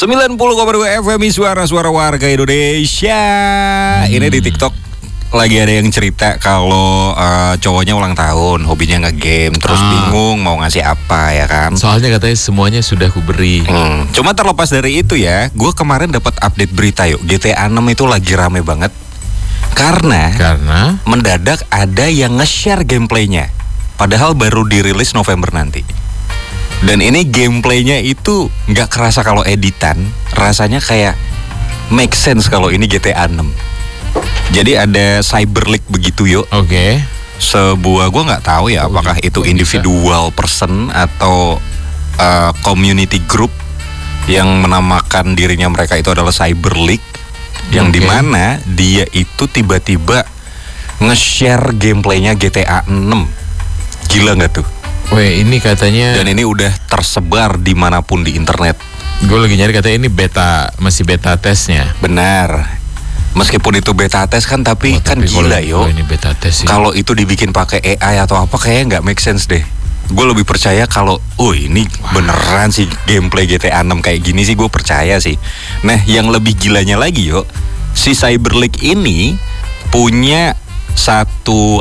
90,2 FM suara-suara warga Indonesia. Ini di TikTok lagi ada yang cerita kalau cowoknya ulang tahun, hobinya nge-game, terus bingung mau ngasih apa ya kan. Soalnya katanya semuanya sudah kuberi. Cuma terlepas dari itu ya, gue kemarin dapat update berita yuk, GTA 6 itu lagi rame banget. Karena mendadak ada yang nge-share gameplaynya, padahal baru dirilis November nanti. Dan ini gameplaynya itu nggak kerasa kalau editan, rasanya kayak make sense kalau ini GTA 6. Jadi ada Cyber League begitu yuk. Oke. Sebuah, gue nggak tahu ya apakah itu individual person atau community group yang menamakan dirinya mereka itu adalah Cyber League, yang dimana dia itu tiba-tiba nge-share gameplaynya GTA 6. Gila nggak tuh? Weh, ini katanya. Dan ini udah tersebar dimanapun di internet. Gue lagi nyari, katanya ini beta, masih beta tesnya. Benar. Meskipun itu beta tes kan, tapi kan gila yo. Ini beta tes sih. Kalau itu dibikin pakai AI atau apa, kayaknya nggak make sense deh. Gue lebih percaya kalau, ini beneran sih gameplay GTA 6 kayak gini sih, gue percaya sih. Nah, yang lebih gilanya lagi yo, si Cyber League ini punya satu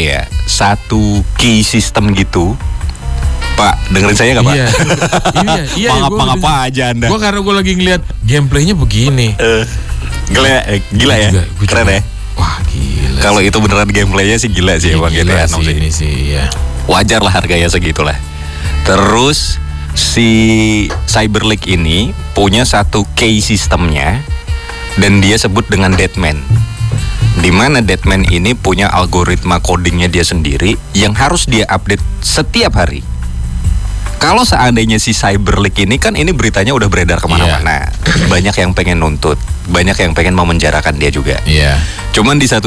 key system gitu. Pak, dengerin saya nggak Pak? Iya. Mengapa aja Anda? Gue karena gue lagi ngeliat gameplaynya begini. Gila ya, keren ya. Wah gila. Kalau itu beneran gameplaynya sih gila sih emang GTA 6 sih. Ini sih ya. Wajar lah harganya segitulah. Terus si Cyber League ini punya satu key sistemnya dan dia sebut dengan Deadman. Dimana Deadman ini punya algoritma codingnya dia sendiri yang harus dia update setiap hari. Kalau seandainya si Cyber League ini kan, ini beritanya udah beredar kemana-mana. Banyak yang pengen nuntut, banyak yang pengen memenjarakan dia juga. Iya. Cuman di satu